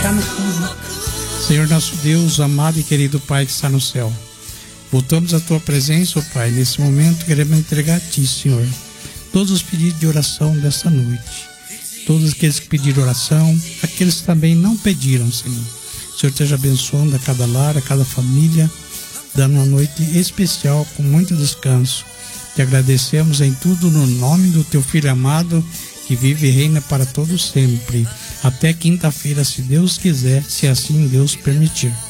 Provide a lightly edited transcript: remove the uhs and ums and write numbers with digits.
chegar no fundo. Senhor nosso Deus, amado e querido Pai que está no céu, voltamos à Tua presença, ó Pai. Nesse momento queremos entregar a Ti, Senhor, todos os pedidos de oração desta noite. Todos aqueles que pediram oração, aqueles que também não pediram, Senhor. O Senhor esteja abençoando a cada lar, a cada família, dando uma noite especial com muito descanso. Te agradecemos em tudo no nome do Teu Filho amado, que vive e reina para todos sempre. Até quinta-feira, se Deus quiser, se assim Deus permitir.